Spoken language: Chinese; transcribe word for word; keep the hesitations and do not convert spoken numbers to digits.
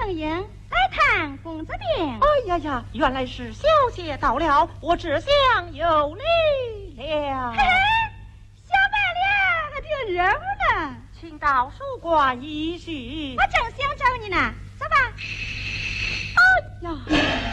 凤英来探公子病。 哎呀呀，原来是小姐到了，我只想有礼了。 小白脸还挺热乎呢， 请到书馆一叙。 我正想找你呢，走吧。 哎呀。